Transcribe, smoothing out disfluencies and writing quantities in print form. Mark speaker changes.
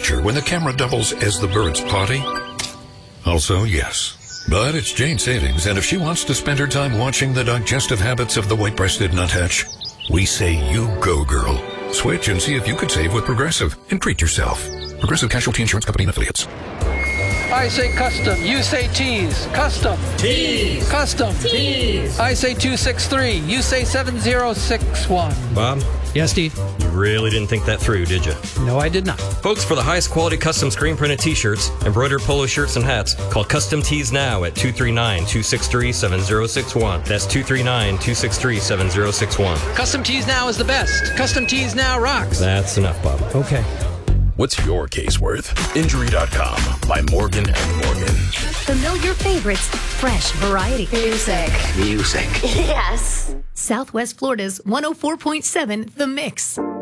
Speaker 1: picture when the camera doubles as the birds potty? Also, yes. But it's Jane Savings, and if she wants to spend her time watching the digestive habits of the white-breasted nuthatch, we say you go, girl. Switch and see if you could save with Progressive and treat yourself. Progressive Casualty Insurance Company and Affiliates.
Speaker 2: I say custom. You say tease. Custom.
Speaker 3: Tease.
Speaker 2: Custom.
Speaker 3: Tease.
Speaker 2: I say 263. You say 7061.
Speaker 4: Bob?
Speaker 2: Yes, Steve?
Speaker 4: You really didn't think that through, did you?
Speaker 2: No, I did not.
Speaker 4: Folks, for the highest quality custom screen printed t-shirts, embroidered polo shirts, and hats, call Custom Tees now at 239-263-7061. That's 239-263-7061.
Speaker 2: Custom Tees Now is the best. Custom Tees Now rocks.
Speaker 4: That's enough, Bob.
Speaker 2: Okay.
Speaker 5: What's your case worth? Injury.com by Morgan & Morgan.
Speaker 6: Familiar favorites, fresh variety.
Speaker 7: Music.
Speaker 5: Music.
Speaker 7: Yes.
Speaker 6: Southwest Florida's 104.7 The Mix.